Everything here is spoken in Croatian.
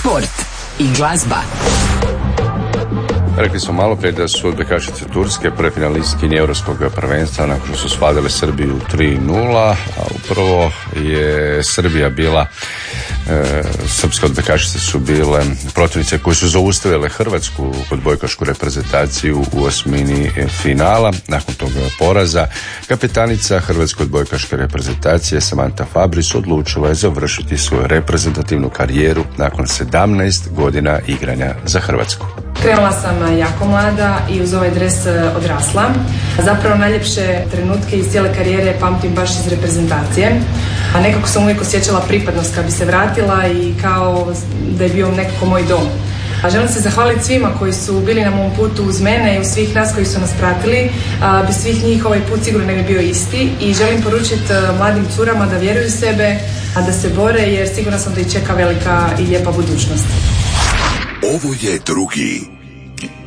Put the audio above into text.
sport i glazba. Rekli smo malo prije da su odbojkašice Turske prve finalistkinje Europskog prvenstva nakon što su svladale Srbiju 3-0, a upravo je Srbija bila, srpske odbojkašice su bile protivnice koje su zaustavile hrvatsku odbojkašku reprezentaciju u osmini finala. Nakon tog poraza kapetanica hrvatske odbojkaške reprezentacije Samantha Fabris odlučila je završiti svoju reprezentativnu karijeru nakon 17 godina igranja za Hrvatsku. Krenula sam jako mlada i uz ovaj dres odrasla. Zapravo najljepše trenutke iz cijele karijere pamtim baš iz reprezentacije. A nekako sam uvijek osjećala pripadnost kad bi se vratila i kao da je bio nekako moj dom. A želim se zahvaliti svima koji su bili na mom putu uz mene i uz svih nas koji su nas pratili. Bez svih njih ovaj put sigurno ne bi bio isti i želim poručiti mladim curama da vjeruju u sebe, a da se bore jer sigurno sam da ih čeka velika i lijepa budućnost. Ovo je drugi